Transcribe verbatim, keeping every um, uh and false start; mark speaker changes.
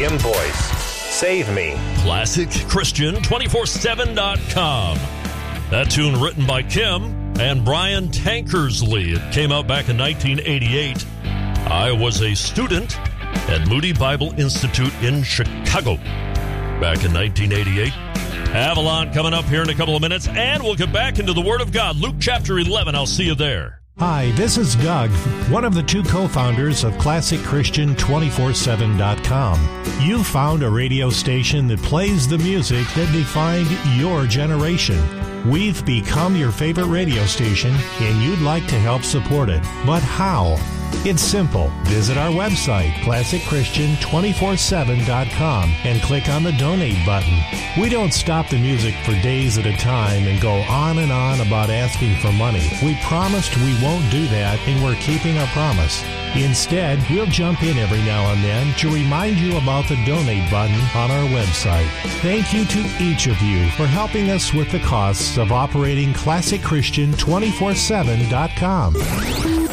Speaker 1: Kim Boyce. Save Me.
Speaker 2: Classic Christian two four seven dot com. That tune written by Kim and Brian Tankersley. It came out back in nineteen eighty-eight. I was a student at Moody Bible Institute in Chicago back in nineteen eighty-eight. Avalon coming up here in a couple of minutes, and we'll get back into the Word of God. Luke chapter eleven. I'll see you there.
Speaker 3: Hi, this is Doug, one of the two co-founders of Classic Christian two four seven dot com. You found a radio station that plays the music that defined your generation. We've become your favorite radio station, and you'd like to help support it. But how? It's simple. Visit our website, classic christian two four seven dot com, and click on the donate button. We don't stop the music for days at a time and go on and on about asking for money. We promised we won't do that, and we're keeping our promise. Instead, we'll jump in every now and then to remind you about the donate button on our website. Thank you to each of you for helping us with the costs of operating classic christian two four seven dot com.